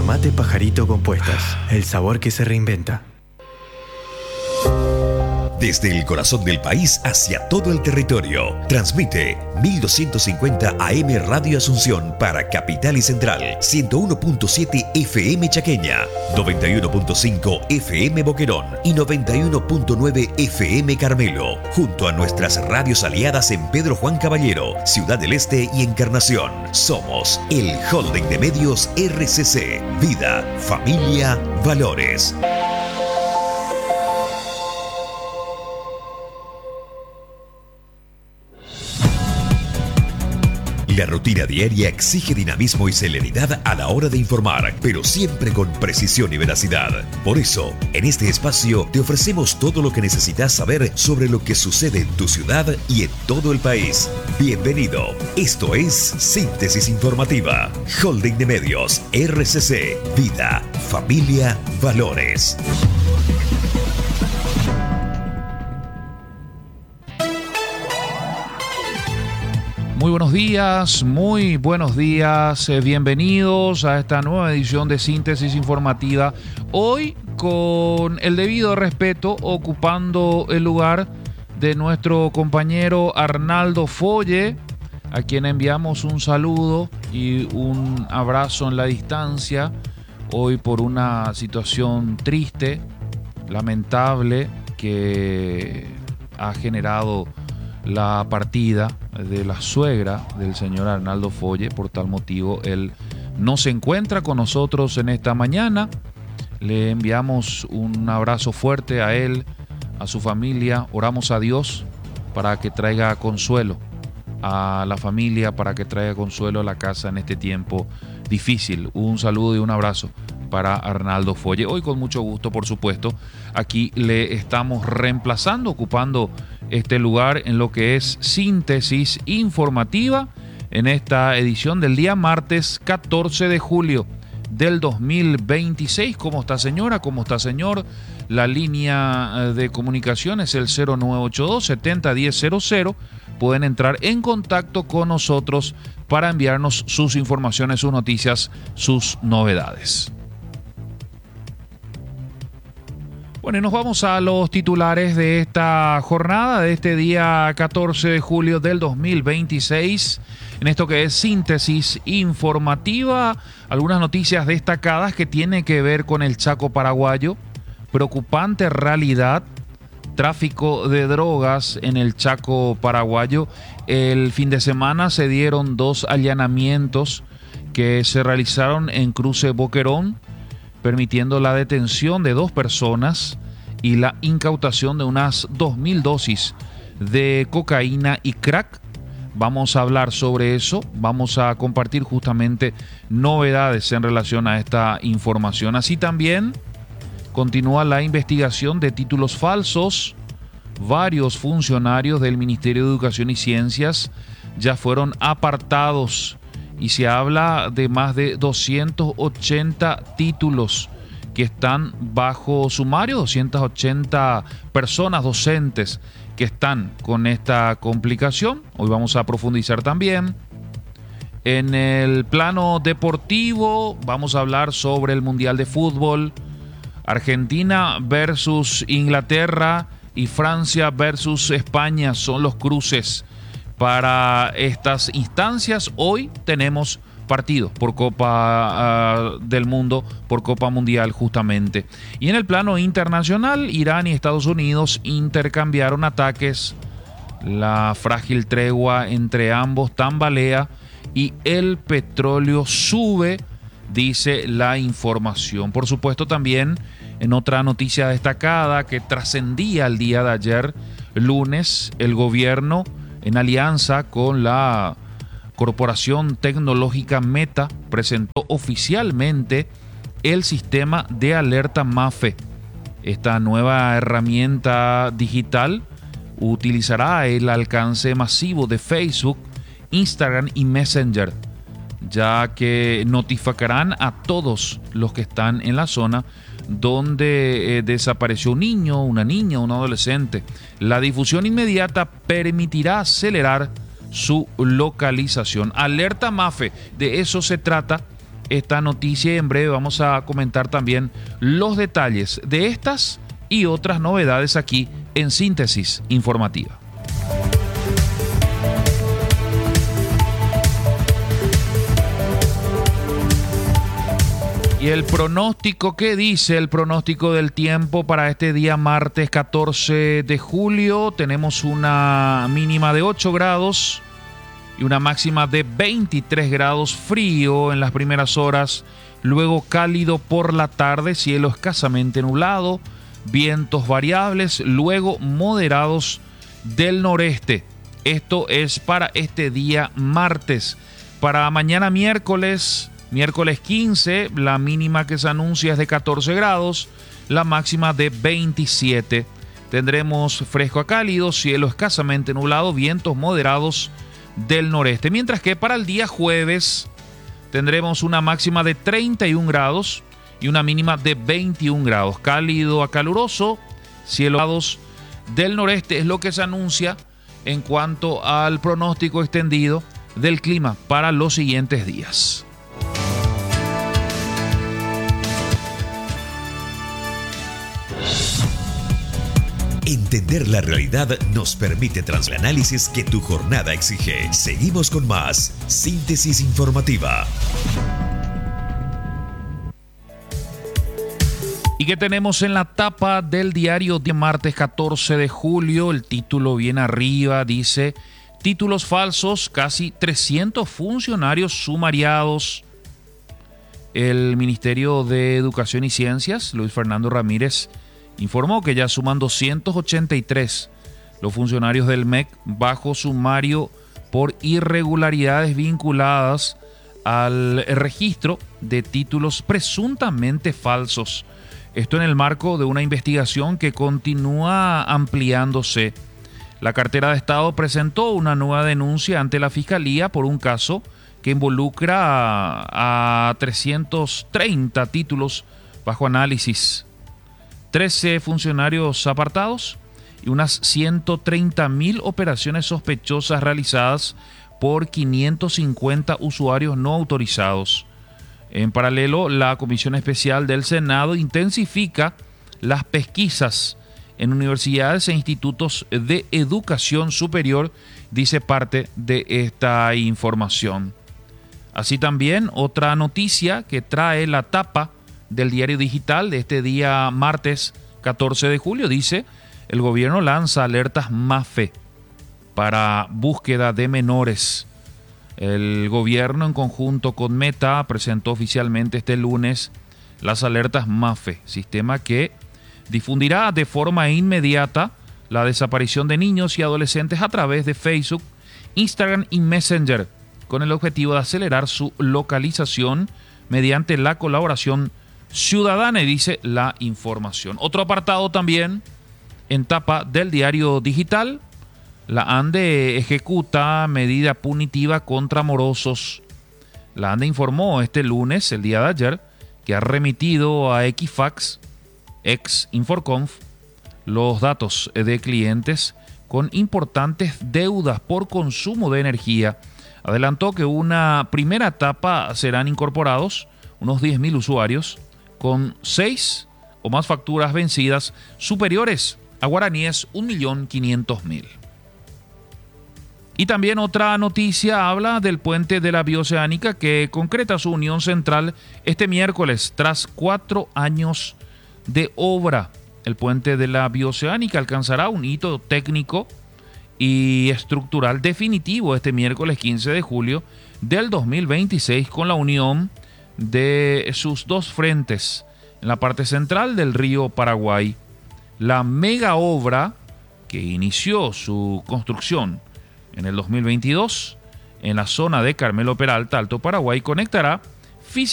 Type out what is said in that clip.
Tomate Pajarito Compuestas, el sabor que se reinventa. Desde el corazón del país hacia todo el territorio, transmite 1250 AM Radio Asunción para Capital y Central, 101.7 FM Chaqueña, 91.5 FM Boquerón y 91.9 FM Carmelo, junto a nuestras radios aliadas en Pedro Juan Caballero, Ciudad del Este y Encarnación. Somos el Holding de Medios RCC, Vida, Familia, Valores. La rutina diaria exige dinamismo y celeridad a la hora de informar, pero siempre con precisión y veracidad. Por eso, en este espacio te ofrecemos todo lo que necesitas saber sobre lo que sucede en tu ciudad y en todo el país. Bienvenido. Esto es Síntesis Informativa. Holding de Medios, RCC, Vida, Familia, Valores. Muy buenos días, bienvenidos a esta nueva edición de Síntesis Informativa. Hoy, con el debido respeto, ocupando el lugar de nuestro compañero Arnaldo Folle, a quien enviamos un saludo y un abrazo en la distancia, hoy por una situación triste, lamentable, que ha generado la partida de la suegra del señor Arnaldo Folle. Por tal motivo, él no se encuentra con nosotros en esta mañana. Le enviamos un abrazo fuerte a él, a su familia. Oramos a Dios para que traiga consuelo a la familia, para que traiga consuelo a la casa en este tiempo difícil. Un saludo y un abrazo para Arnaldo Folle. Hoy, con mucho gusto, por supuesto, aquí le estamos reemplazando, ocupando este lugar en lo que es Síntesis Informativa en esta edición del día martes 14 de julio del 2026. ¿Cómo está, señora? ¿Cómo está, señor? La línea de comunicación es el 0982-701000. Pueden entrar en contacto con nosotros para enviarnos sus informaciones, sus noticias, sus novedades. Bueno, y nos vamos a los titulares de esta jornada, de este día 14 de julio del 2026, en esto que es Síntesis Informativa. Algunas noticias destacadas que tienen que ver con el Chaco paraguayo. Preocupante realidad, tráfico de drogas en el Chaco paraguayo. El fin de semana se dieron 2 allanamientos que se realizaron en Cruce Boquerón, permitiendo la detención de 2 personas y la incautación de unas 2.000 dosis de cocaína y crack. Vamos a hablar sobre eso, vamos a compartir justamente novedades en relación a esta información. Así también continúa la investigación de títulos falsos. Varios funcionarios del Ministerio de Educación y Ciencias ya fueron apartados y se habla de más de 280 títulos que están bajo sumario, 280 personas docentes que están con esta complicación. Hoy vamos a profundizar también. En el plano deportivo vamos a hablar sobre el Mundial de Fútbol, Argentina versus Inglaterra y Francia versus España son los cruces para estas instancias. Hoy tenemos partido por Copa del Mundo, por Copa Mundial justamente. Y en el plano internacional, Irán y Estados Unidos intercambiaron ataques. La frágil tregua entre ambos tambalea y el petróleo sube, dice la información. Por supuesto, también en otra noticia destacada que trascendía el día de ayer, lunes, el gobierno, en alianza con la Corporación Tecnológica Meta, presentó oficialmente el sistema de alerta MAFE. Esta nueva herramienta digital utilizará el alcance masivo de Facebook, Instagram y Messenger, ya que notificarán a todos los que están en la zona donde desapareció un niño, una niña, un adolescente. La difusión inmediata permitirá acelerar su localización. Alerta MAFE, de eso se trata esta noticia y en breve vamos a comentar también los detalles de estas y otras novedades aquí en Síntesis Informativa. Y el pronóstico, ¿qué dice el pronóstico del tiempo para este día martes 14 de julio? Tenemos una mínima de 8 grados y una máxima de 23 grados, frío en las primeras horas, luego cálido por la tarde, cielo escasamente nublado, vientos variables, luego moderados del noreste. Esto es para este día martes. Para mañana miércoles 15, la mínima que se anuncia es de 14 grados, la máxima de 27. Tendremos fresco a cálido, cielo escasamente nublado, vientos moderados del noreste. Mientras que para el día jueves tendremos una máxima de 31 grados y una mínima de 21 grados. Cálido a caluroso, cielos del noreste es lo que se anuncia en cuanto al pronóstico extendido del clima para los siguientes días. Entender la realidad nos permite tras el análisis que tu jornada exige. Seguimos con más Síntesis Informativa. ¿Y qué tenemos en la tapa del diario de martes 14 de julio? El título bien arriba dice: títulos falsos, casi 300 funcionarios sumariados. El Ministerio de Educación y Ciencias, Luis Fernando Ramírez, informó que ya suman 283 los funcionarios del MEC bajo sumario por irregularidades vinculadas al registro de títulos presuntamente falsos. Esto en el marco de una investigación que continúa ampliándose. La cartera de Estado presentó una nueva denuncia ante la Fiscalía por un caso que involucra a 330 títulos bajo análisis, 13 funcionarios apartados y unas 130.000 operaciones sospechosas realizadas por 550 usuarios no autorizados. En paralelo, la Comisión Especial del Senado intensifica las pesquisas en universidades e institutos de educación superior, dice parte de esta información. Así también, otra noticia que trae la tapa del diario digital de este día martes 14 de julio dice: el gobierno lanza alertas MAFE para búsqueda de menores. El gobierno en conjunto con Meta presentó oficialmente este lunes las alertas MAFE, sistema que difundirá de forma inmediata la desaparición de niños y adolescentes a través de Facebook, Instagram y Messenger, con el objetivo de acelerar su localización mediante la colaboración ciudadana, y dice la información. Otro apartado también en tapa del diario digital: la ANDE ejecuta medida punitiva contra morosos. La ANDE informó este lunes, el día de ayer, que ha remitido a Equifax, ex Inforconf, los datos de clientes con importantes deudas por consumo de energía. Adelantó que una primera etapa serán incorporados unos 10.000 usuarios con 6 o más facturas vencidas superiores a guaraníes 1.500.000. Y también otra noticia habla del puente de la Bioceánica, que concreta su unión central este miércoles tras 4 años de obra. El puente de la Bioceánica alcanzará un hito técnico y estructural definitivo este miércoles 15 de julio del 2026 con la unión de sus dos frentes en la parte central del río Paraguay. La mega obra, que inició su construcción en el 2022 en la zona de Carmelo Peralta, Alto Paraguay, conectará